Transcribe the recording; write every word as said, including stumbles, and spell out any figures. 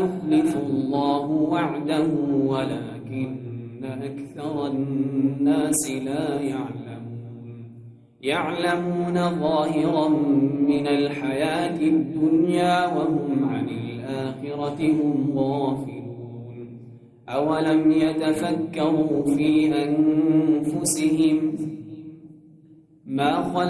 يخلف الله وعده ولكن أكثر الناس لا يعلمون يعلمون ظاهرا من الحياة الدنيا وهم عن الآخرة هم غافلون أولم يتفكروا في أنفسهم ما خلق